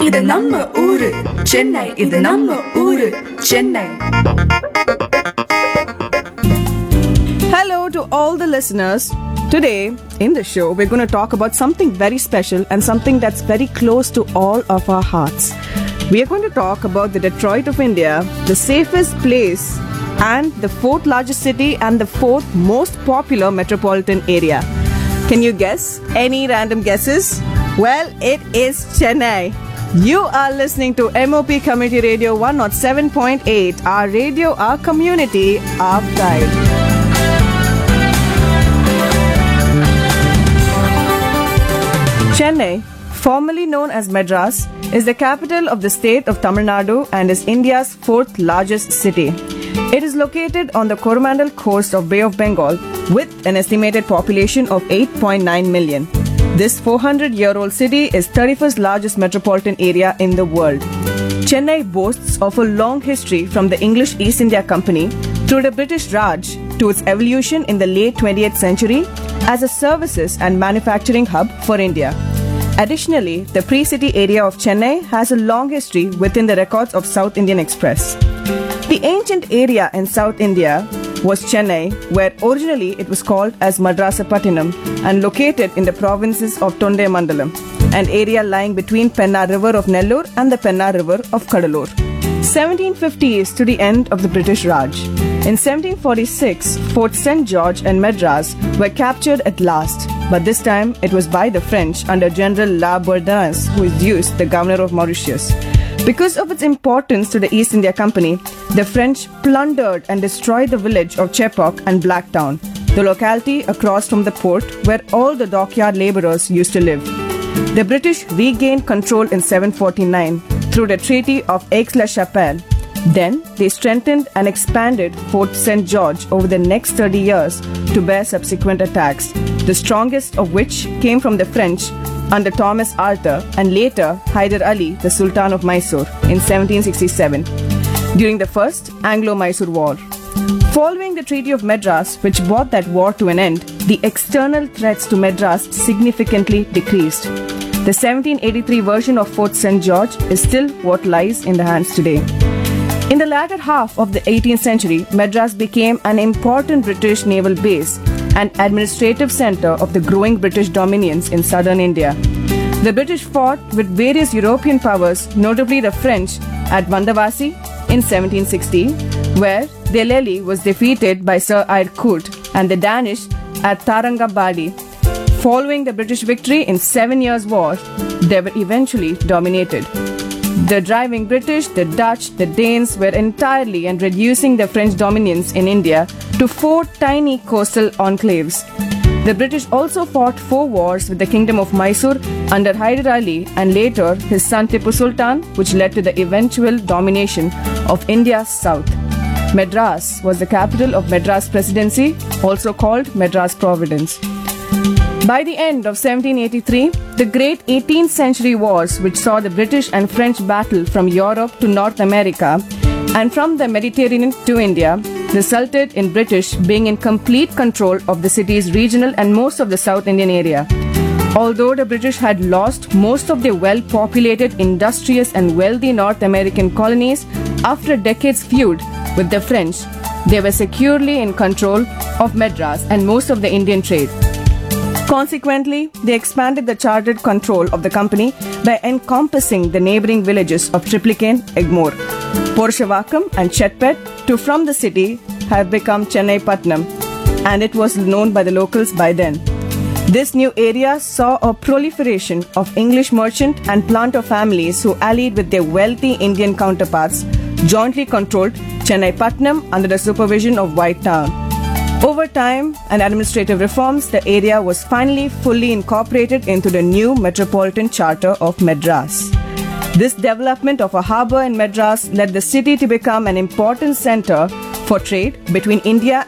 இது நம்ம ஊரு சென்னை, இது நம்ம ஊரு Chennai. Hello to all the listeners. Today, in the show, we're going to talk about something very special and something that's very close to all of our hearts. We are going to talk about the Detroit of India, the safest place and the fourth largest city and the fourth most popular metropolitan area. Can you guess? Any random guesses? Well, it is Chennai. You are listening to MOP Community Radio 107.8, our radio, our community, our pride. Chennai, formerly known as Madras, is the capital of the state of Tamil Nadu and is India's fourth largest city. It is located on the Coromandel coast of Bay of Bengal with an estimated population of 8.9 million. This 400-year-old city is 31st largest metropolitan area in the world. Chennai boasts of a long history from the English East India Company through the British Raj to its evolution in the late 20th century as a services and manufacturing hub for India. Additionally, the pre-city area of Chennai has a long history within the records of South Indian Express. The ancient area in South India was Chennai, where originally it was called as Madrasapattinam and located in the provinces of Tondemandalam, an area lying between Penna River of Nellore and the Penna River of Kadalur. 1750s to the end of the British Raj. In 1746, Fort St. George and Madras were captured at last, but this time it was by the French under General La Bourdonnais, who is Deuce, the governor of Mauritius. Because of its importance to the East India Company, the French plundered and destroyed the village of Chepauk and Blacktown, the locality across from the port where all the dockyard labourers used to live. The British regained control in 749 through the Treaty of Aix-la-Chapelle. Then they strengthened and expanded Fort St. George over the next 30 years to bear subsequent attacks, the strongest of which came from the French under Thomas Arthur and later Hyder Ali, the Sultan of Mysore, in 1767, during the First Anglo-Mysore War. Following the Treaty of Madras, which brought that war to an end, the external threats to Madras significantly decreased. The 1783 version of Fort St. George is still what lies in the hands today. In the latter half of the 18th century, Madras became an important British naval base and administrative centre of the growing British dominions in southern India. The British fought with various European powers, notably the French, at Vandavasi in 1760, where Delhi was defeated by Sir Eyre Coote, and the Danish at Tarangabadi. Following the British victory in 7 Years' War, they were eventually dominated. The driving British, the Dutch, the Danes were entirely and reducing the French dominance in India to 4 tiny coastal enclaves. The British also fought 4 wars with the Kingdom of Mysore under Hyder Ali and later his son Tipu Sultan, which led to the eventual domination of India's south. Madras was the capital of Madras Presidency, also called Madras Providence. By the end of 1783, the great 18th century wars, which saw the British and French battle from Europe to North America and from the Mediterranean to India, resulted in British being in complete control of the city's regional and most of the South Indian area. Although the British had lost most of their well-populated, industrious and wealthy North American colonies after a decade's feud with the French, they were securely in control of Madras and most of the Indian trade. Consequently, they expanded the chartered control of the company by encompassing the neighbouring villages of Triplicane, Egmore, Porshavakkam and Chetpet to from the city have become Chennai Patnam, and it was known by the locals by then. This new area saw a proliferation of English merchant and planter families who allied with their wealthy Indian counterparts, jointly controlled Chennai Patnam under the supervision of White Town. Over time and administrative reforms, the area was finally fully incorporated into the new Metropolitan Charter of Madras. This development of a harbour in Madras led the city to become an important centre for trade between India